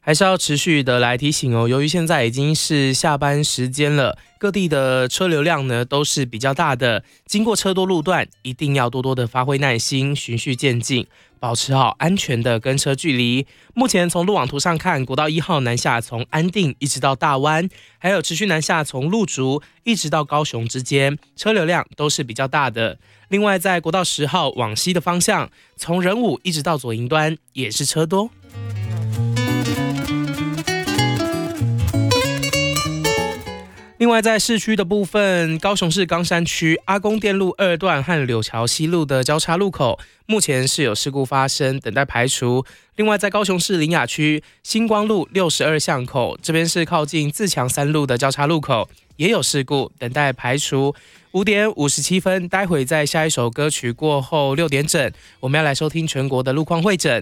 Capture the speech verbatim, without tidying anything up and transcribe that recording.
还是要持续的来提醒哦，由于现在已经是下班时间了，各地的车流量呢都是比较大的，经过车多路段，一定要多多的发挥耐心，循序渐进，保持好安全的跟车距离。目前从路网图上看，国道一号南下从安定一直到大湾，还有持续南下从鹿竹一直到高雄之间，车流量都是比较大的。另外在国道十号往西的方向，从仁武一直到左营端也是车多。另外在市区的部分，高雄市冈山区阿公店路二段和柳桥西路的交叉路口目前是有事故发生，等待排除。另外在高雄市林雅区星光路六十二巷口，这边是靠近自强三路的交叉路口，也有事故，等待排除。五点五十七分，待会在下一首歌曲过后六点整，我们要来收听全国的路况会诊。